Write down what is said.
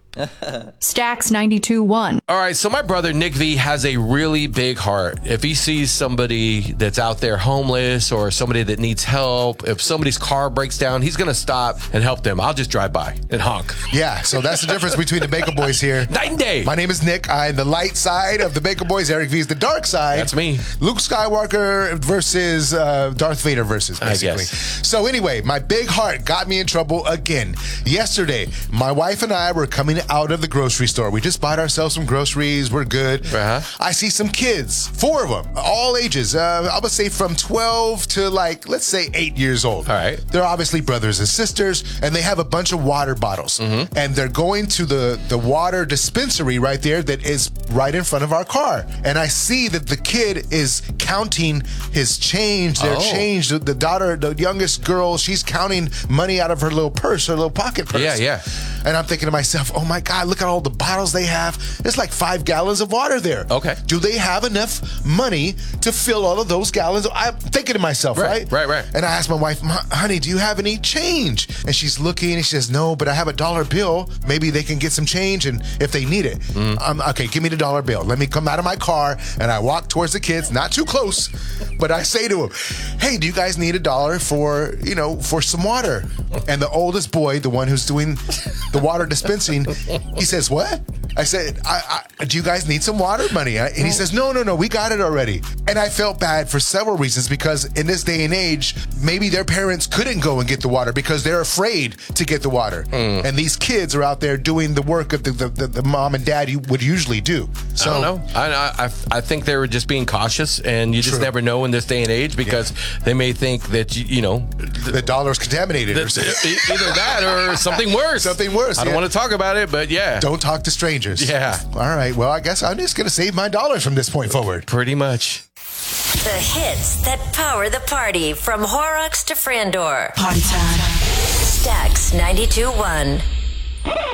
Stax 92.1. All right, so my brother Nick V has a really big heart. If he sees somebody that's out there homeless or somebody that needs help, if somebody's car breaks down, he's going to stop and help them. I'll just drive by and honk. Yeah, so that's the difference between the Baker Boys here. Night and day. My name is Nick. I'm the light side of the Baker Boys. Eric V is the dark side. That's me. Luke Skywalker versus Darth Vader versus, basically. I guess. So anyway, my big heart got me in trouble again. Yesterday, my wife and I were coming out of the grocery store. We just bought ourselves some groceries. We're good. Uh-huh. I see some kids, 4 of them, all ages. I would say from 12 to let's say 8 years old. All right. They're obviously brothers and sisters, and they have a bunch of water bottles. Mm-hmm. And they're going to the water dispensary right there that is right in front of our car. And I see that the kid is counting his change, their change. The daughter, the youngest girl, she's counting money out of her little purse, her little pocket purse. Yeah. And I'm thinking to myself, oh my God, look at all the bottles they have. There's like 5 gallons of water there. Okay. Do they have enough money to fill all of those gallons? I'm thinking to myself, right? Right. And I asked my wife, honey, do you have any change? And she's looking and she says, no, but I have a $1 bill. Maybe they can get some change and if they need it. Okay, give me the $1 bill. Let me come out of my car and I walk towards the kids, not too close, but I say to them, hey, do you guys need $1 for some water? And the oldest boy, the one who's doing the water dispensing, he says, what? I said, do you guys need some water money? And he says, no, we got it already. And I felt bad for several reasons because in this day and age, maybe their parents couldn't go and get the water because they're afraid to get the water. And these kids are out there doing the work of the mom and dad would usually do. So, I don't know. I think they were just being cautious, and you just never know in this day and age because they may think that, the dollar's contaminated. Either that or something worse. Something worse. I don't want to talk about it, but yeah. Don't talk to strangers. Yeah. All right. Well, I guess I'm just going to save my dollars from this point forward. Pretty much. The hits that power the party from Horrocks to Frandor. Party time. Stax 92.1.